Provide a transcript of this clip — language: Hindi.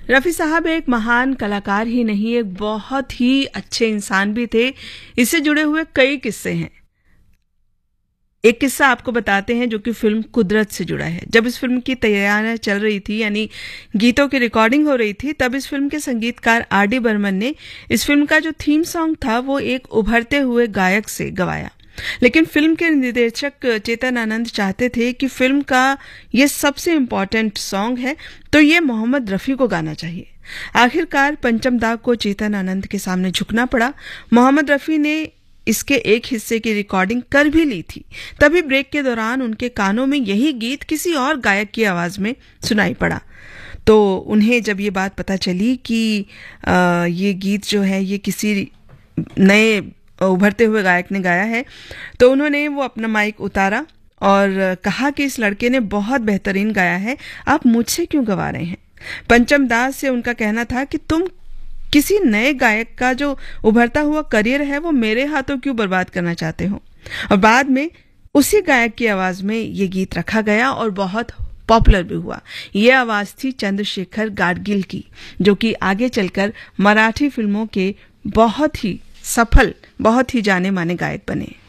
रफ़ी साहब एक महान कलाकार ही नहीं, एक बहुत ही अच्छे इंसान भी थे। इससे जुड़े हुए कई किस्से हैं। एक किस्सा आपको बताते हैं जो कि फिल्म कुदरत से जुड़ा है। जब इस फिल्म की तैयारियां चल रही थी, यानी गीतों की रिकॉर्डिंग हो रही थी, तब इस फिल्म के संगीतकार आर.डी. बर्मन ने इस फिल्म का जो थीम सॉन्ग था वो एक उभरते हुए गायक से गवाया। लेकिन फिल्म के निर्देशक चेतन आनंद चाहते थे कि फिल्म का ये सबसे इम्पोर्टेंट सॉन्ग है, तो ये मोहम्मद रफ़ी को गाना चाहिए। आखिरकार पंचम दाग को चेतन आनंद के सामने झुकना पड़ा। मोहम्मद रफ़ी ने इसके एक हिस्से की रिकॉर्डिंग कर भी ली थी। तभी ब्रेक के दौरान उनके कानों में यही गीत किसी और गायक की आवाज में सुनाई पड़ा। तो उन्हें जब ये बात पता चली कि ये गीत जो है ये किसी नए उभरते हुए गायक ने गाया है, तो उन्होंने वो अपना माइक उतारा और कहा कि इस लड़के ने बहुत बेहतरीन गाया है, आप मुझसे क्यों गवा रहे हैं। पंचम दास से उनका कहना था कि तुम किसी नए गायक का जो उभरता हुआ करियर है वो मेरे हाथों क्यों बर्बाद करना चाहते हो। और बाद में उसी गायक की आवाज में ये गीत रखा गया और बहुत पॉपुलर भी हुआ। ये आवाज थी चंद्रशेखर गाडगिल की, जो कि आगे चलकर मराठी फिल्मों के बहुत ही सफल, बहुत ही जाने माने गायक बने।